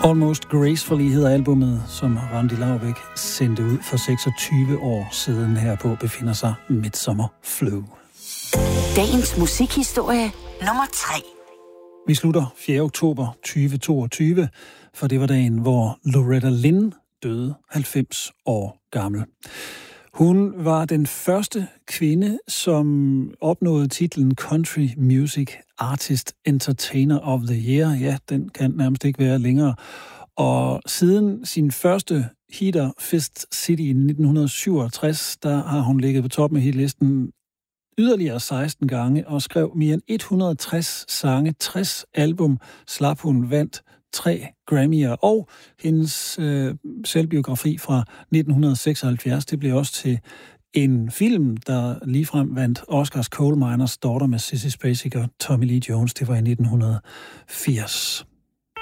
Almost Gracefully hedder albummet, som Randi Laubek sendte ud for 26 år siden. Herpå befinder sig Midsummer Flu. Dagens musikhistorie nummer 3. Vi slutter 4. oktober 2022, for det var dagen, hvor Loretta Lynn døde 90 år gammel. Hun var den første kvinde, som opnåede titlen Country Music Artist Entertainer of the Year. Ja, den kan nærmest ikke være længere. Og siden sin første hitter, Fist City i 1967, der har hun ligget på toppen af hitlisten yderligere 16 gange og skrev mere end 160 sange, 60 album, slap hun, vandt 3 Grammy'er, og hendes selvbiografi fra 1976, det blev også til en film, der ligefrem vandt Oscars Coal Miners Daughter med Sissy Spacek og Tommy Lee Jones. Det var i 1980.